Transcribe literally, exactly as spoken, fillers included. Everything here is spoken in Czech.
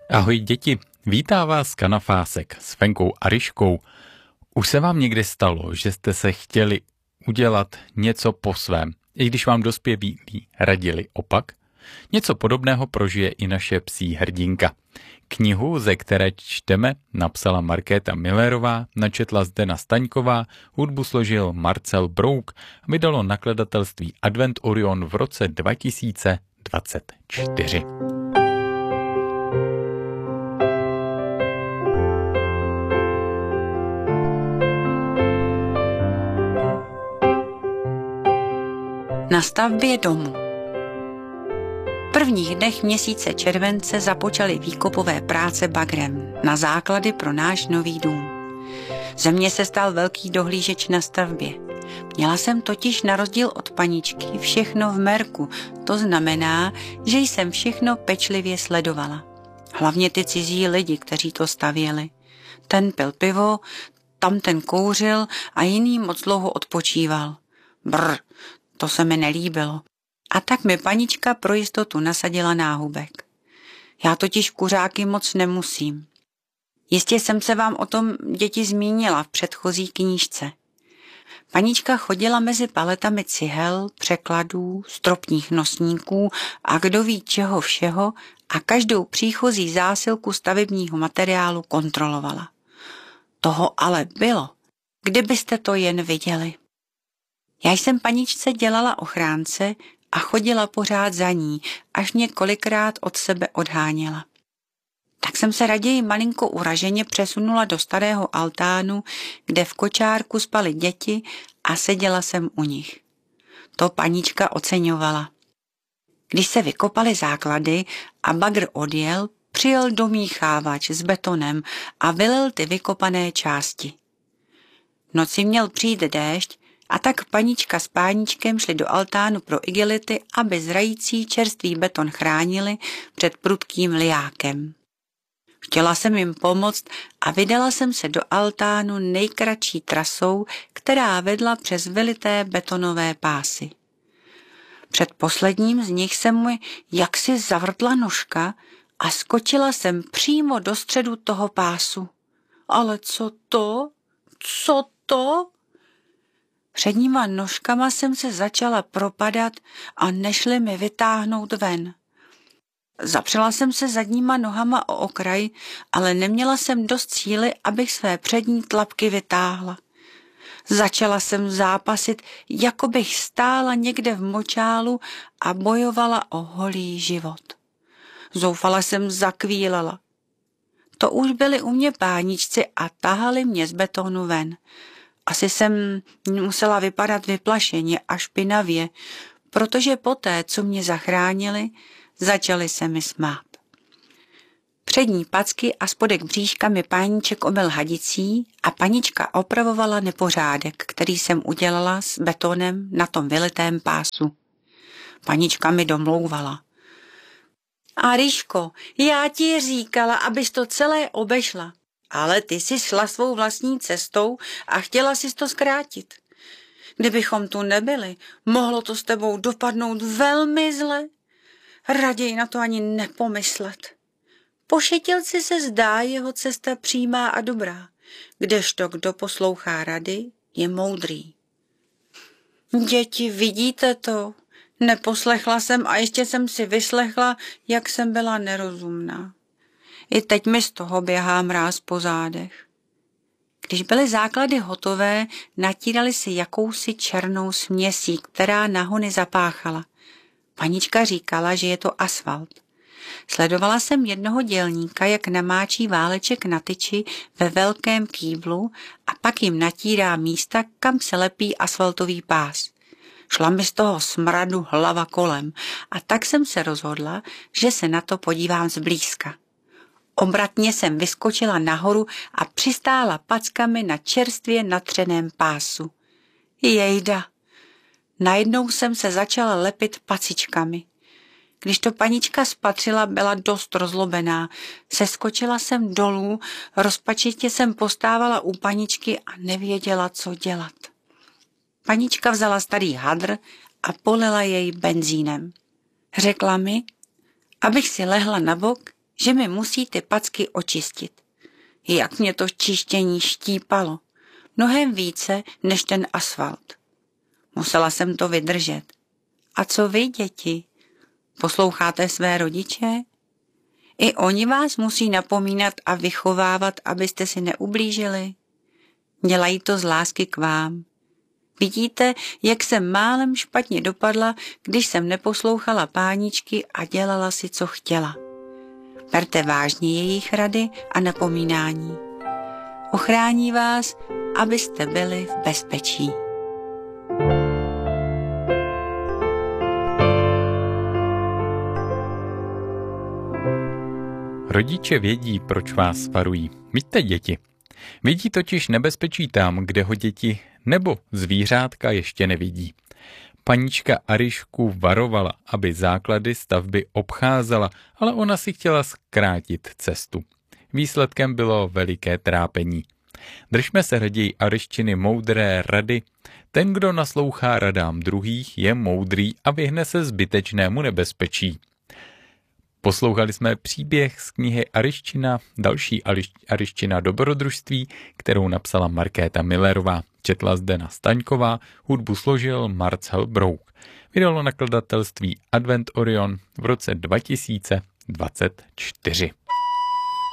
Ahoj děti, vítá vás Kanafásek s Fenkou a Ryškou. Už se vám někdy stalo, že jste se chtěli udělat něco po svém, i když vám dospělí radili opak? Něco podobného prožije i naše psí hrdinka. Knihu, ze které čteme, napsala Markéta Millerová, načetla Zdena Staňková, hudbu složil Marcel Brouk a vydalo nakladatelství Advent Orion v roce dva tisíce dvacet čtyři. Na stavbě domu. V prvních dnech měsíce července započaly výkopové práce bagrem na základy pro náš nový dům. Ze mě se stal velký dohlížeč na stavbě. Měla jsem totiž na rozdíl od paničky všechno v merku, to znamená, že jsem všechno pečlivě sledovala. Hlavně ty cizí lidi, kteří to stavěli. Ten pil pivo, tam ten kouřil a jiný moc dlouho odpočíval. Brr, to se mi nelíbilo. A tak mi panička pro jistotu nasadila náhubek. Já totiž kuřáky moc nemusím. Jistě jsem se vám o tom, děti, zmínila v předchozí knížce. Panička chodila mezi paletami cihel, překladů, stropních nosníků a kdo ví čeho všeho a každou příchozí zásilku stavebního materiálu kontrolovala. Toho ale bylo, kdybyste to jen viděli. Já jsem paničce dělala ochránce a chodila pořád za ní, až mě kolikrát od sebe odháněla. Tak jsem se raději malinko uraženě přesunula do starého altánu, kde v kočárku spaly děti a seděla jsem u nich. To panička oceňovala. Když se vykopaly základy a bagr odjel, přijel domíchávač s betonem a vylil ty vykopané části. V noci měl přijít déšť, a tak panička s páničkem šli do altánu pro igelity, aby zrající čerstvý beton chránili před prudkým lijákem. Chtěla jsem jim pomoct a vydala jsem se do altánu nejkratší trasou, která vedla přes vylité betonové pásy. Před posledním z nich se mu jaksi zavrtla nožka a skočila jsem přímo do středu toho pásu. Ale co to? Co to? Předníma nožkama jsem se začala propadat a nešli mi vytáhnout ven. Zapřela jsem se zadníma nohama o okraj, ale neměla jsem dost síly, abych své přední tlapky vytáhla. Začala jsem zápasit, jako bych stála někde v močálu a bojovala o holý život. Zoufala jsem zakvílela. To už byli u mě páničci a tahali mě z betonu ven. Asi jsem musela vypadat vyplašeně a špinavě, protože poté, co mě zachránili, začali se mi smát. Přední packy a spodek bříška mi páníček omyl hadicí a panička opravovala nepořádek, který jsem udělala s betonem na tom vylitém pásu. Panička mi domlouvala. A Ryško, já ti říkala, abys to celé obešla. Ale ty jsi šla svou vlastní cestou a chtěla jsi to zkrátit. Kdybychom tu nebyli, mohlo to s tebou dopadnout velmi zle. Raději na to ani nepomyslet. Pošetilci se zdá jeho cesta přímá a dobrá, kdežto kdo poslouchá rady, je moudrý. Děti, vidíte to? Neposlechla jsem a ještě jsem si vyslechla, jak jsem byla nerozumná. I teď mi z toho běhá mráz po zádech. Když byly základy hotové, natírali si jakousi černou směsí, která nahony zapáchala. Panička říkala, že je to asfalt. Sledovala jsem jednoho dělníka, jak namáčí váleček na tyči ve velkém kýblu a pak jim natírá místa, kam se lepí asfaltový pás. Šla mi z toho smradu hlava kolem a tak jsem se rozhodla, že se na to podívám zblízka. Obratně jsem vyskočila nahoru a přistála packami na čerstvě natřeném pásu. Jejda! Najednou jsem se začala lepit pacičkami. Když to panička spatřila, byla dost rozlobená. Seskočila jsem dolů, rozpačitě jsem postávala u paničky a nevěděla, co dělat. Panička vzala starý hadr a polila jej benzínem. Řekla mi, abych si lehla na bok, že mi musí ty packy očistit. Jak mě to čištění štípalo. Mnohem více než ten asfalt. Musela jsem to vydržet. A co vy, děti? Posloucháte své rodiče? I oni vás musí napomínat a vychovávat, abyste si neublížili. Dělají to z lásky k vám. Vidíte, jak jsem málem špatně dopadla, když jsem neposlouchala páničky a dělala si, co chtěla. Berte vážně jejich rady a napomínání. Ochrání vás, abyste byli v bezpečí. Rodiče vědí, proč vás varují. Vidíte, děti. Vidí totiž nebezpečí tam, kde ho děti nebo zvířátka ještě nevidí. Panička Aryšku varovala, aby základy stavby obcházela, ale ona si chtěla zkrátit cestu. Výsledkem bylo veliké trápení. Držme se raději Aryščiny moudré rady. Ten, kdo naslouchá radám druhých, je moudrý a vyhne se zbytečnému nebezpečí. Poslouchali jsme příběh z knihy Aryščina, další Aryščina dobrodružství, kterou napsala Markéta Millerová. Četla Zdena Staňková, hudbu složil Marcel Brouk. Vydalo nakladatelství Advent Orion v roce dva tisíce dvacet čtyři.